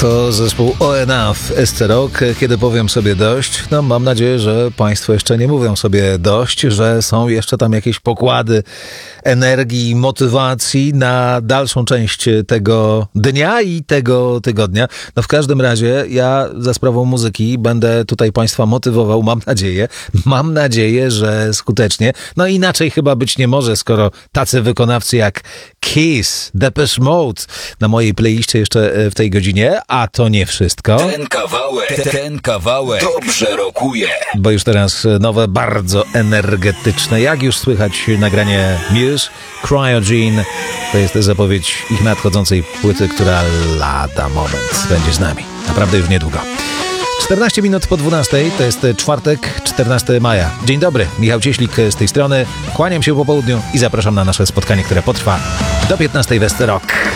To zespół ONF Rock. Kiedy powiem sobie dość, no mam nadzieję, że Państwo jeszcze nie mówią sobie dość, że są jeszcze tam jakieś pokłady energii, motywacji na dalszą część tego dnia i tego tygodnia. No w każdym razie ja za sprawą muzyki będę tutaj Państwa motywował, mam nadzieję, że skutecznie. No inaczej chyba być nie może, skoro tacy wykonawcy jak Kiss, Depeche Mode na mojej playliście jeszcze w tej godzinie, a to nie wszystko. Ten kawałek dobrze rokuje. Bo już teraz nowe, bardzo energetyczne, jak już słychać, nagranie Muse, Cryogen. To jest zapowiedź ich nadchodzącej płyty, która lada moment będzie z nami. Naprawdę już niedługo. 14 minut po 12, to jest czwartek, 14 maja. Dzień dobry, Michał Cieślik z tej strony. Kłaniam się po południu i zapraszam na nasze spotkanie, które potrwa do 15 w Rock.